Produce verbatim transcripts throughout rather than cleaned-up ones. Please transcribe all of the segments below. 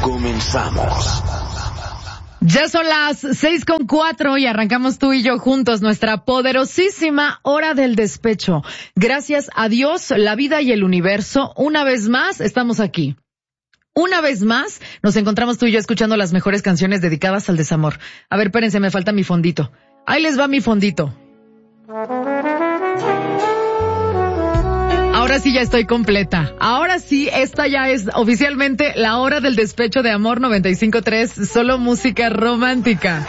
Comenzamos. Ya son las seis con cuatro y arrancamos tú y yo juntos nuestra poderosísima hora del despecho. Gracias a Dios, la vida y el universo, una vez más estamos aquí. Una vez más nos encontramos tú y yo escuchando las mejores canciones dedicadas al desamor. A ver, espérense, me falta mi fondito. Ahí les va mi fondito. Ahora sí ya estoy completa. Ahora sí, esta ya es oficialmente la hora del despecho de Amor noventa y cinco punto tres, solo música romántica.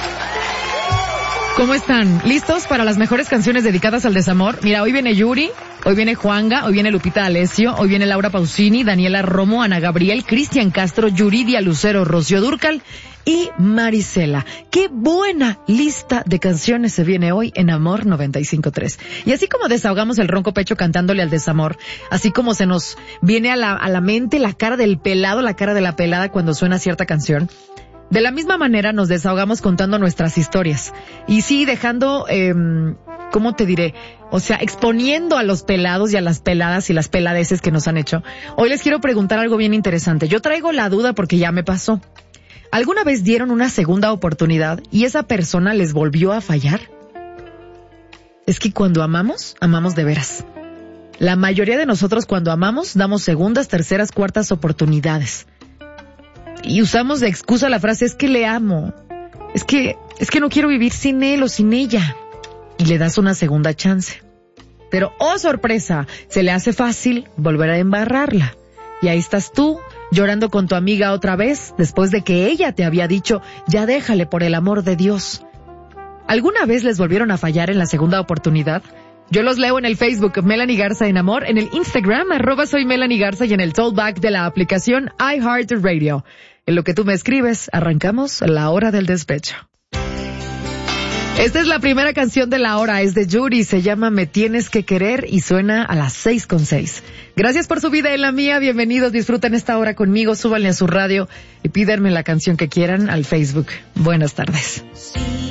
¿Cómo están? ¿Listos para las mejores canciones dedicadas al desamor? Mira, hoy viene Yuri, hoy viene Juanga, hoy viene Lupita D'Alessio, hoy viene Laura Pausini, Daniela Romo, Ana Gabriel, Cristian Castro, Yuridia Lucero, Rocío Dúrcal y Marisela. ¡Qué buena lista de canciones se viene hoy en Amor noventa y cinco punto tres! Y así como desahogamos el ronco pecho cantándole al desamor, así como se nos viene a la, a la mente la cara del pelado, la cara de la pelada cuando suena cierta canción, de la misma manera nos desahogamos contando nuestras historias. Y sí, dejando, eh, ¿cómo te diré? O sea, exponiendo a los pelados y a las peladas y las peladeces que nos han hecho. Hoy les quiero preguntar algo bien interesante. Yo traigo la duda porque ya me pasó. ¿Alguna vez dieron una segunda oportunidad y esa persona les volvió a fallar? Es que cuando amamos, amamos de veras. La mayoría de nosotros cuando amamos damos segundas, terceras, cuartas oportunidades. Y usamos de excusa la frase, es que le amo, es que, es que no quiero vivir sin él o sin ella. Y le das una segunda chance. Pero, oh sorpresa, se le hace fácil volver a embarrarla. Y ahí estás tú, llorando con tu amiga otra vez, después de que ella te había dicho, ya déjale por el amor de Dios. ¿Alguna vez les volvieron a fallar en la segunda oportunidad? Yo los leo en el Facebook Melanie Garza en Amor, en el Instagram arroba soy Melanie Garza y en el Talkback de la aplicación iHeartRadio. En lo que tú me escribes, arrancamos la hora del despecho. Esta es la primera canción de la hora, es de Yuri, se llama Me Tienes que Querer y suena a las seis con seis. Gracias por su vida en la mía, bienvenidos, disfruten esta hora conmigo, súbanle a su radio y pídanme la canción que quieran al Facebook. Buenas tardes.